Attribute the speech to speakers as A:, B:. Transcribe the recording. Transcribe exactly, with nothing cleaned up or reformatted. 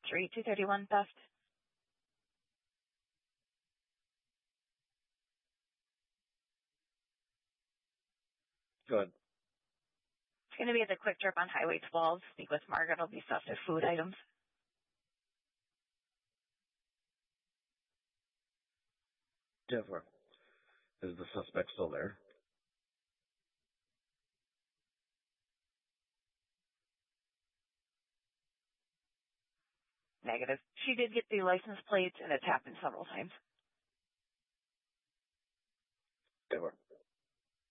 A: three two thirty-one theft.
B: Go ahead.
A: It's going to be at the Quick Trip on Highway twelve. Speak with Margaret. It'll be stuffed with food items.
B: Jennifer, is the suspect still there?
A: Negative. She did get the license plate, and it's happened several times.
B: Jennifer.